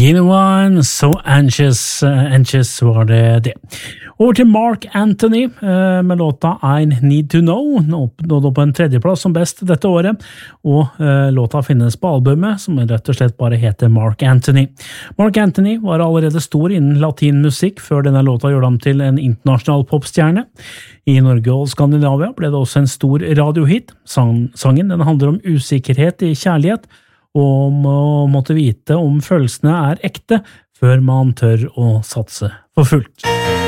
Genuine, So Anxious var det. Over til Mark Anthony med låta I Need To Know, nådde på en tredjeplass som best dette året, og låta finnes på albumet, som rett og slett bare heter Mark Anthony. Mark Anthony var allerede stor innen latinmusikk før denne låta gjorde ham til en internasjonal popstjerne. I Norge og Skandinavia ble det også en stor radiohit. Sangen den handler om usikkerhet i kjærlighet, og om å måtte vite om følelsene ekte, før man tør å satse for fullt.